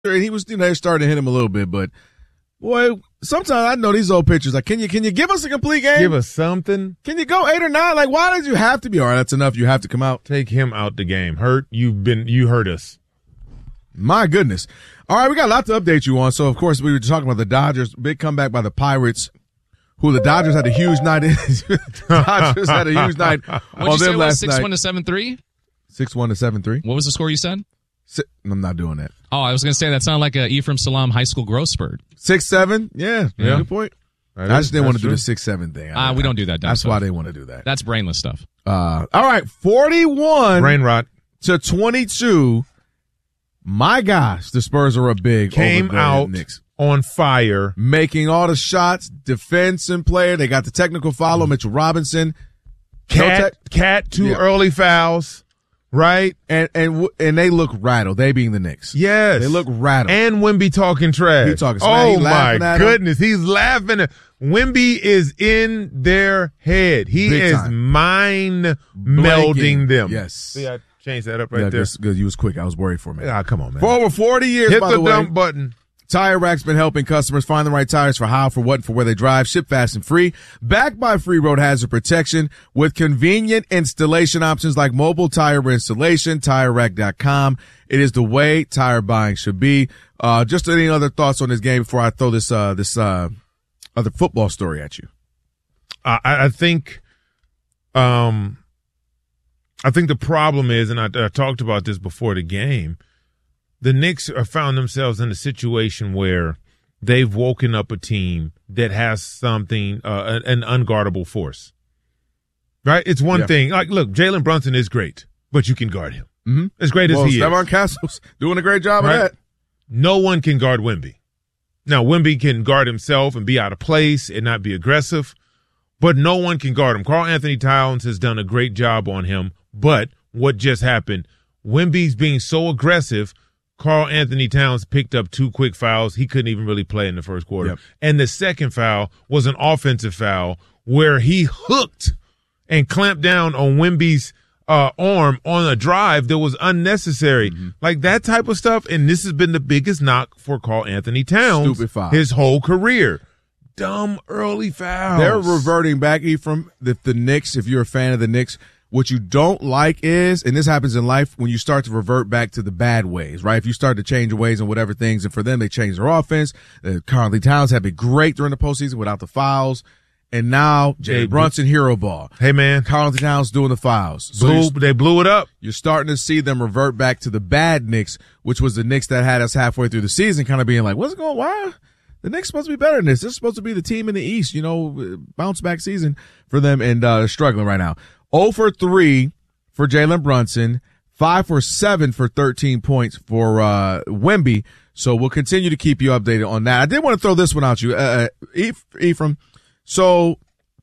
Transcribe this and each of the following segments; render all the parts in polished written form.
and he was, they're starting to hit him a little bit, but boy, sometimes I know these old pitchers. Like, can you give us a complete game? Give us something. Can you go 8 or 9? Like, why did you have to be? All right, that's enough. You have to come out. Take him out the game. You hurt us. My goodness. All right, we got a lot to update you on. So, of course, we were talking about the Dodgers. Big comeback by the Pirates, who the Dodgers had a huge night. Dodgers had a huge night on them last night. 6-1 to 7-3? 6-1 to 7-3. What was the score you said? I'm not doing that. Oh, I was going to say that sounded like a Ephraim Salaam high school growth spurt. 6-7? Yeah. Good point. I just didn't want to do the 6-7 thing. We don't do that. That's why they want to do that. That's brainless stuff. All right, 41 brain rot to 22. My gosh, the Spurs are up big. Came over the out Knicks. On fire, making all the shots. Defense and player. They got the technical foul. Mitchell Robinson. Cat two early fouls. Right, and they look rattled. They being the Knicks. Yes, they look rattled. And Wemby talking trash. He talking smack. Oh my goodness, he's laughing. Wemby is in their head. He Big is time. mind melding them. Yes. See, I changed that up right there. That's good. You was quick. I was worried for a minute. Ah, come on, man. For over 40 years, hit by the the way, dump button. Tire Rack's been helping customers find the right tires for how, for what, and for where they drive. Ship fast and free. Backed by free road hazard protection with convenient installation options like mobile tire installation. TireRack.com. It is the way tire buying should be. Just any other thoughts on this game before I throw this other football story at you? I think the problem is, and I talked about this before the game, the Knicks found themselves in a situation where they've woken up a team that has something, an unguardable force. Right? It's one thing. Like, look, Jalen Brunson is great, but you can guard him. Mm-hmm. As great as he is. Stephon Castle's doing a great job of that. No one can guard Wemby. Now, Wemby can guard himself and be out of place and not be aggressive, but no one can guard him. Karl Anthony Towns has done a great job on him, but what just happened, Wemby's being so aggressive, Karl Anthony Towns picked up 2 quick fouls. He couldn't even really play in the first quarter. Yep. And the second foul was an offensive foul where he hooked and clamped down on Wemby's arm on a drive that was unnecessary. Mm-hmm. Like that type of stuff. And this has been the biggest knock for Karl Anthony Towns his whole career. Dumb early fouls. They're reverting back, Ephraim, the Knicks, if you're a fan of the Knicks. What you don't like is, and this happens in life, when you start to revert back to the bad ways, right? If you start to change your ways and whatever things, and for them, they change their offense. Karl Anthony Towns have been great during the postseason without the fouls. And now, Jalen Brunson, hero ball. Hey, man. Karl Anthony Towns doing the fouls. They blew it up. You're starting to see them revert back to the bad Knicks, which was the Knicks that had us halfway through the season kind of being like, what's going on? Why? The Knicks supposed to be better than this. This is supposed to be the team in the East, bounce back season for them, and they're struggling right now. 0 for 3 for Jalen Brunson, 5 for 7 for 13 points for Wemby. So we'll continue to keep you updated on that. I did want to throw this one out you, Ephraim. So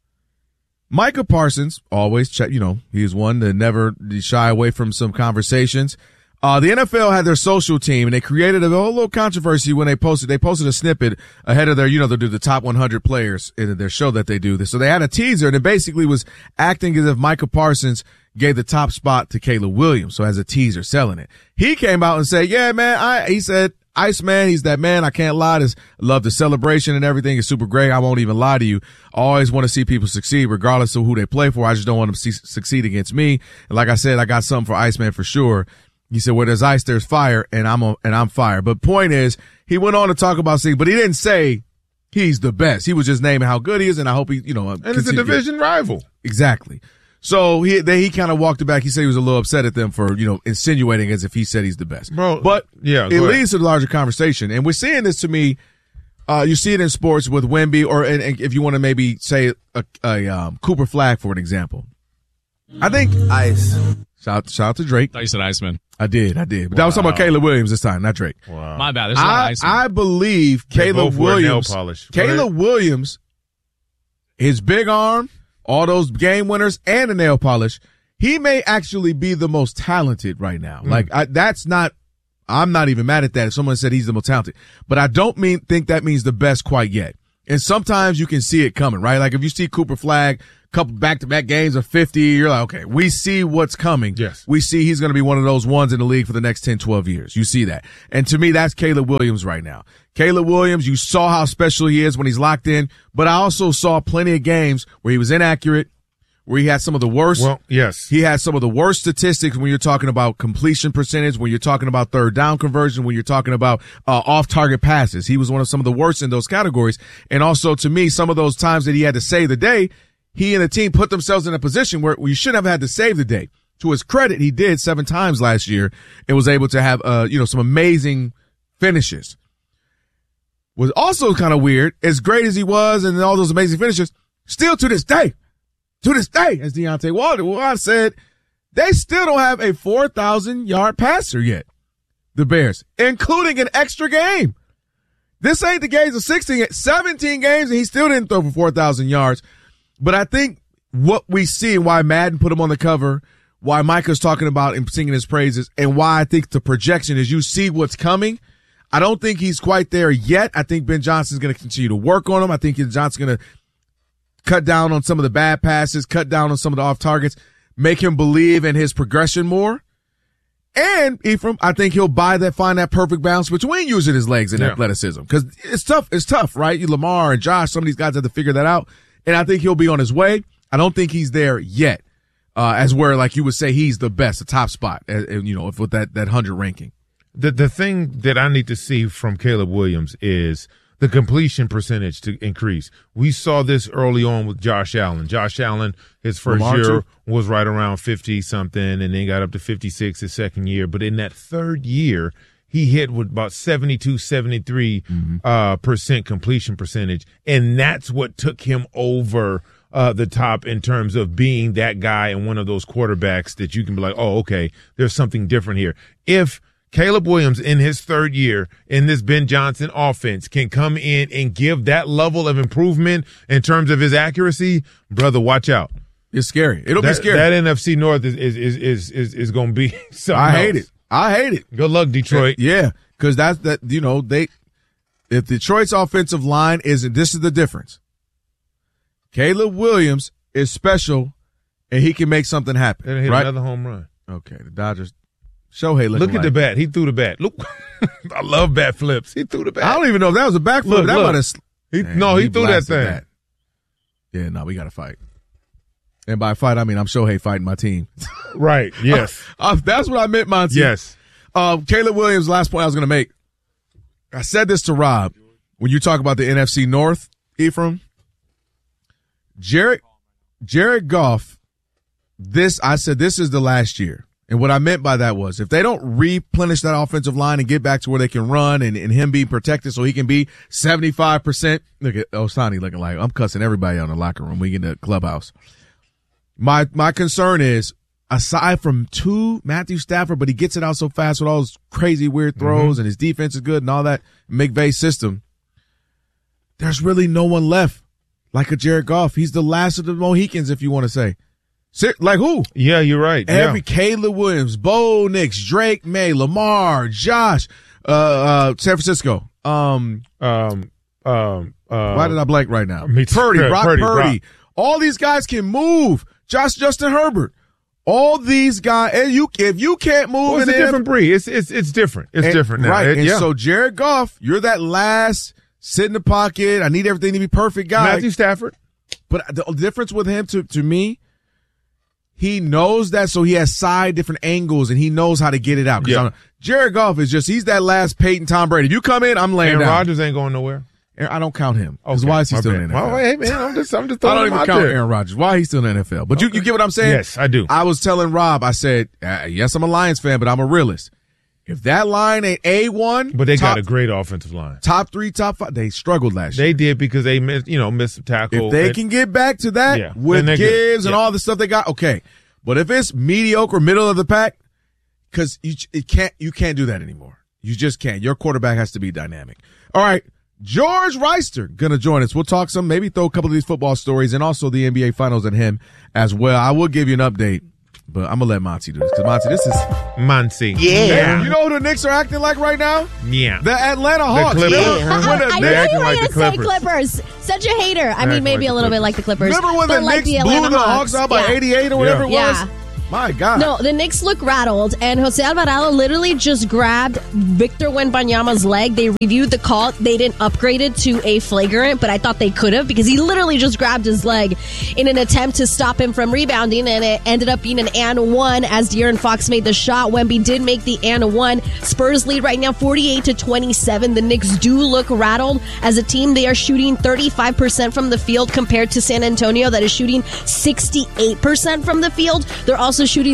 Micah Parsons, always check, he's one to never shy away from some conversations. The NFL had their social team, and they created a little controversy when they posted a snippet ahead of their, they'll do the top 100 players in their show that they do this. So they had a teaser, and it basically was acting as if Micah Parsons gave the top spot to Caleb Williams. So as a teaser, selling it. He came out and said, yeah, man, he said, Iceman, he's that man. I can't lie. I love the celebration and everything. It's super great. I won't even lie to you. I always want to see people succeed regardless of who they play for. I just don't want them to succeed against me. And like I said, I got something for Iceman for sure. He said, where there's ice, there's fire, and I'm fire. But point is, he went on to talk about things, but he didn't say he's the best. He was just naming how good he is, and I hope he, and it's a division rival. Exactly. So he kind of walked it back. He said he was a little upset at them for, insinuating as if he said he's the best. Bro, but yeah, it leads to the larger conversation. And we're seeing this to me. You see it in sports with Wemby, and if you want to maybe say a Cooper Flagg for an example. I think ice. Shout out to Drake. I thought you said Iceman. I did. But that was talking about Caleb Williams this time, not Drake. Wow. My bad. There's a lot of Iceman. I believe Caleb Williams. Caleb Williams, his big arm, all those game winners, and the nail polish, he may actually be the most talented right now. Like I'm not even mad at that if someone said he's the most talented. But I don't think that means the best quite yet. And sometimes you can see it coming, right? Like if you see Cooper Flagg, couple back-to-back games of 50, you're like, okay, we see what's coming. Yes. We see he's going to be one of those ones in the league for the next 10, 12 years. You see that. And to me, that's Caleb Williams right now. Caleb Williams, you saw how special he is when he's locked in, but I also saw plenty of games where he was inaccurate, where he had some of the worst. Well, yes. He had some of the worst statistics when you're talking about completion percentage, when you're talking about third down conversion, when you're talking about off-target passes. He was one of some of the worst in those categories. And also, to me, some of those times that he had to save the day, he and the team put themselves in a position where you shouldn't have had to save the day. To his credit, he did 7 times last year and was able to have, some amazing finishes. Was also kind of weird, as great as he was and all those amazing finishes, still to this day, as Deontay Wilder said, they still don't have a 4,000-yard passer yet, the Bears, including an extra game. This ain't the games of 17 games, and he still didn't throw for 4,000 yards. But I think what we see and why Madden put him on the cover, why Micah's talking about and singing his praises, and why I think the projection is you see what's coming. I don't think he's quite there yet. I think Ben Johnson's going to continue to work on him. I think Ben Johnson's going to cut down on some of the bad passes, cut down on some of the off targets, make him believe in his progression more. And Ephraim, I think he'll find that perfect balance between using his legs and athleticism. Because it's tough, right? Lamar and Josh, some of these guys have to figure that out. And I think he'll be on his way. I don't think he's there yet, as where, like you would say, he's the best, the top spot, with that 100 ranking. The thing that I need to see from Caleb Williams is the completion percentage to increase. We saw this early on with Josh Allen. Josh Allen, his first year was right around 50-something, and then got up to 56 his second year. But in that third year, he hit with about 72, 73 percent completion percentage, and that's what took him over the top in terms of being that guy and one of those quarterbacks that you can be like, oh, okay, there's something different here. If Caleb Williams in his third year in this Ben Johnson offense can come in and give that level of improvement in terms of his accuracy, brother, watch out. It's scary. It'll be scary. That NFC North is going to be something else. I hate it. Good luck, Detroit. Yeah, because if Detroit's offensive line isn't, this is the difference. Caleb Williams is special, and he can make something happen. And hit right? another home run. Okay, the Dodgers. Shohei look at the bat. He threw the bat. Look, I love bat flips. He threw the bat. I don't even know if that was a back flip. He threw that thing. That. Yeah, no, we got to fight. And by fight, I mean I'm Shohei fighting my team. Right, yes. That's what I meant, Monty. Yes. Caleb Williams, last point I was going to make. I said this to Rob when you talk about the NFC North, Ephraim. Jared Goff, I said this is the last year. And what I meant by that was if they don't replenish that offensive line and get back to where they can run and him be protected so he can be 75%. Look at Ohtani looking like I'm cussing everybody out in the locker room. We get in the clubhouse. My concern is, aside from Matthew Stafford, but he gets it out so fast with all those crazy weird throws and his defense is good and all that McVay's system, there's really no one left like a Jared Goff. He's the last of the Mohicans, if you want to say. Like who? Yeah, you're right. Caleb Williams, Bo Nix, Drake May, Lamar, Josh, San Francisco. Why did I blank right now? Brock Purdy. All these guys can move. Justin Herbert. All these guys, and if you can't move, it's a different breed. It's different. It's different now. Right. So Jared Goff, you're that last sit in the pocket. I need everything to be perfect guy. Matthew Stafford. But the difference with him to me, he knows that, so he has different angles, and he knows how to get it out. Yeah. Jared Goff is he's that last Peyton Tom Brady. If you come in, I'm laying down. Aaron Rodgers ain't going nowhere. I don't count him. Okay. Why is he still in the NFL? Well, hey, man, I'm just throwing I don't even count Aaron Rodgers. Why is he still in the NFL? But you get what I'm saying? Yes, I do. I was telling Rob, I said, yes, I'm a Lions fan, but I'm a realist. If that line ain't A1. But they got a great offensive line. Top 3, top 5. They struggled last year. They did because they missed a tackle. If they can get back to that with Gibbs and all the stuff they got, okay. But if it's mediocre, middle of the pack, because you can't do that anymore. You just can't. Your quarterback has to be dynamic. All right. George Reister going to join us. We'll talk maybe throw a couple of these football stories and also the NBA Finals at him as well. I will give you an update But I'm going to let Monty do this. Because, Monty, this is... Monty. Yeah. You know who the Knicks are acting like right now? Yeah. The Atlanta Hawks. Clippers. I They're acting knew you were like going the to say Clippers. Clippers. Such a hater. I mean, maybe like a little bit like the Clippers. Remember when the but like Knicks the blew Atlanta the Hawks out by 88 or whatever it was? Yeah. My God. No, the Knicks look rattled, and Jose Alvarado literally just grabbed Victor Wembanyama's leg. They reviewed the call. They didn't upgrade it to a flagrant, but I thought they could have because he literally just grabbed his leg in an attempt to stop him from rebounding, and it ended up being an and one as De'Aaron Fox made the shot. Wemby did make the and one. Spurs lead right now 48-27. The Knicks do look rattled. As a team, they are shooting 35% from the field compared to San Antonio that is shooting 68% from the field. They're also shooting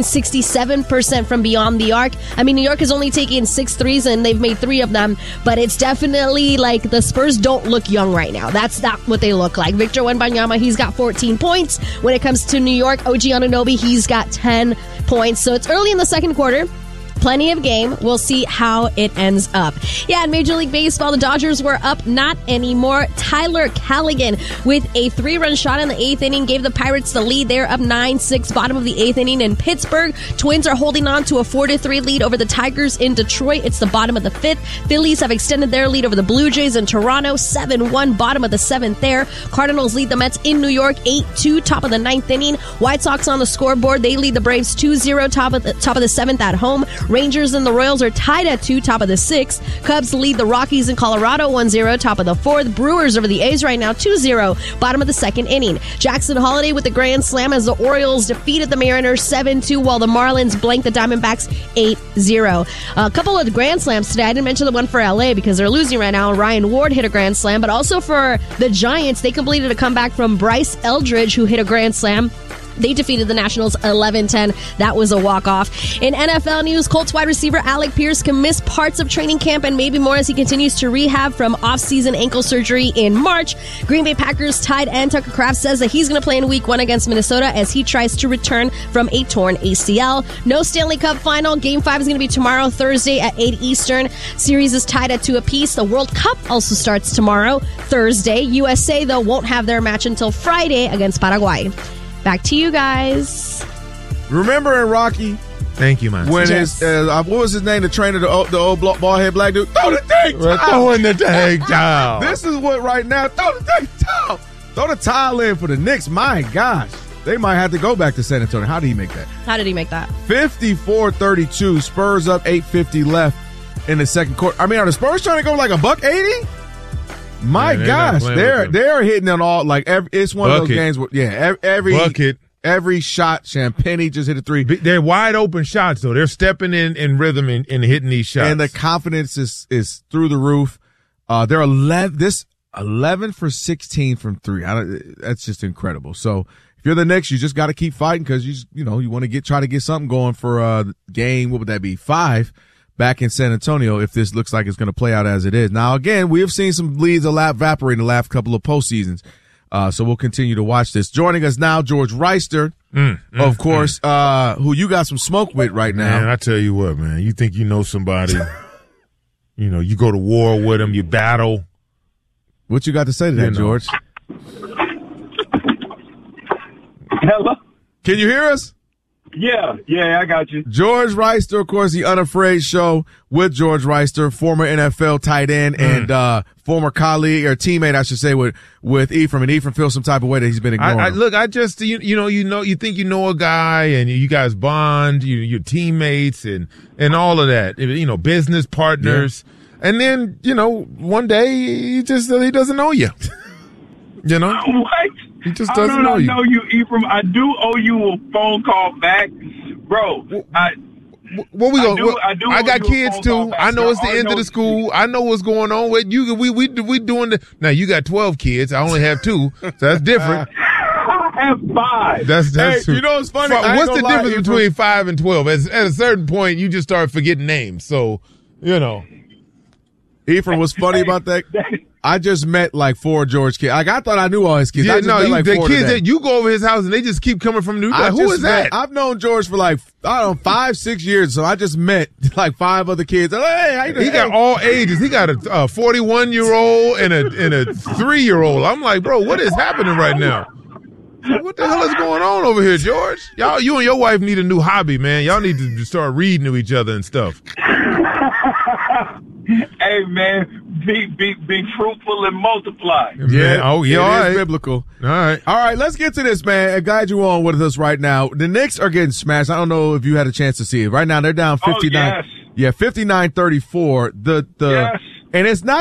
67% from beyond the arc. I mean, New York is only taking 6 threes and they've made 3 of them, but it's definitely like the Spurs don't look young right now. That's not what they look like. Victor Wembanyama, he's got 14 points. When it comes to New York, OG Anunoby, he's got 10 points. So it's early in the second quarter. Plenty of game. We'll see how it ends up. Yeah, in Major League Baseball, the Dodgers were up, not anymore. Tyler Callaghan with a 3-run shot in the 8th inning gave the Pirates the lead. They're up 9-6, bottom of the 8th inning in Pittsburgh. Twins are holding on to a 4-3 lead over the Tigers in Detroit. It's the bottom of the 5th. Phillies have extended their lead over the Blue Jays in Toronto, 7-1, bottom of the 7th there. Cardinals lead the Mets in New York, 8-2, top of the 9th inning. White Sox on the scoreboard. They lead the Braves 2-0, top of the 7th at home. Rangers and the Royals are tied at 2, top of the 6th. Cubs lead the Rockies in Colorado 1-0, top of the 4th. Brewers over the A's right now 2-0, bottom of the 2nd inning. Jackson Holiday with the grand slam as the Orioles defeated the Mariners 7-2, while the Marlins blanked the Diamondbacks 8-0. A couple of grand slams today. I didn't mention the one for LA because they're losing right now. Ryan Ward hit a grand slam, but also for the Giants, they completed a comeback from Bryce Eldridge, who hit a grand slam. They defeated the Nationals 11-10. That was a walk-off. In NFL news, Colts wide receiver Alec Pierce can miss parts of training camp and maybe more as he continues to rehab from off-season ankle surgery in March. Green Bay Packers tight end Tucker Kraft says that he's going to play in Week 1 against Minnesota as he tries to return from a torn ACL. No Stanley Cup final. Game 5 is going to be tomorrow, Thursday at 8 Eastern. Series is tied at 2 apiece. The World Cup also starts tomorrow, Thursday. USA, though, won't have their match until Friday against Paraguay. Back to you guys. Remember in Rocky? Thank you, man. When his, what was his name? The trainer, the old bald-head black dude. Throw the tank towel. Throwing the tank towel. This is what right now. Throw the tank towel. Throw the towel in for the Knicks. My gosh. They might have to go back to San Antonio. How did he make that? How did he make that? 54-32. Spurs up 8:50 left in the second quarter. I mean, are the Spurs trying to go like $180? My gosh, they're hitting on all like it's one of those games where every shot, Champagnie just hit a 3. They're wide open shots though. They're stepping in rhythm and hitting these shots, and the confidence is through the roof. They're 11 for 16 from 3. That's just incredible. So if you're the Knicks, you just got to keep fighting because you want to try to get something going for game. What would that be? 5. Back in San Antonio, if this looks like it's going to play out as it is. Now, again, we have seen some leads evaporate in the last couple of postseasons, so we'll continue to watch this. Joining us now, George Reister, of course, who you got some smoke with right now. Man, I tell you what, man, you think you know somebody, you go to war with them, you battle. What you got to say to that, George? Hello? Can you hear us? Yeah, I got you. George Reister, of course, the Unafraid Show with George Reister, former NFL tight end and former colleague or teammate, I should say, with Ephraim. And Ephraim feels some type of way that he's been ignoring. Look, I just you think you know a guy and you guys bond, you're teammates and all of that, business partners, and then one day he doesn't know you. What? He just doesn't know you. I know you, Ephraim. I do owe you a phone call back, bro. I got kids too. I know it's the end of the school. I know what's going on with you. We doing the now. You got 12 kids. I only have 2, so that's different. I have 5. That's you know what's funny? What's the difference between 5 and 12? At a certain point, you just start forgetting names. So Ephraim, what's funny about that? I just met like 4 George kids. I thought I knew all his kids. Yeah, the 4 kids that you go over his house and they just keep coming from New York. Who is that? I've known George for 5-6 years, so I just met like 5 other kids. Hey, how you doing? He got all ages. He got a 41-year-old and a 3-year-old. I'm like, bro, what is happening right now? What the hell is going on over here, George? You and your wife need a new hobby, man. Y'all need to start reading to each other and stuff. Hey, man, be fruitful and multiply. Yeah. Oh, yeah. It All is right. biblical. All right. All right, let's get to this, man. A guide you on with us right now. The Knicks are getting smashed. I don't know if you had a chance to see it. Right now, they're down 59. Oh, yes. Yeah, 59-34. Yes. And it's not